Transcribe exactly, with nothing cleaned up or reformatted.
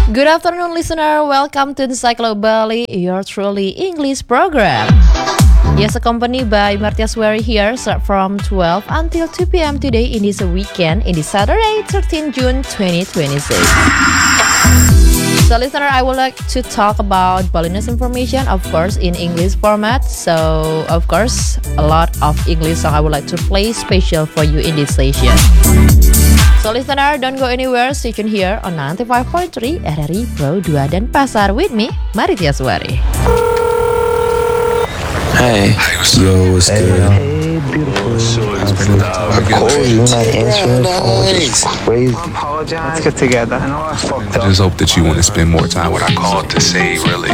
Good afternoon, listener. Welcome to Encyclo Bali, your truly English program. Yes, accompanied by Martiaswari here, start from twelve until two p.m. today in this weekend, in this Saturday, thirteenth June twenty twenty-six. So, listener, I would like to talk about Balinese information, of course, in English format. So, of course, a lot of English song I would like to play special for you in this session. So, listener, don't go anywhere. Stay tuned here on ninety-five point three R R I Pro dua dan Pasar with me, Martiaswari. Hey. Hey, what's up? Yo, what's Hey, good? Hey, beautiful. So it's been I called you, not answering the phone. It's crazy. I apologize. Let's get together. I know I fucked I up. just hope that you want to spend more time with our call to say, really.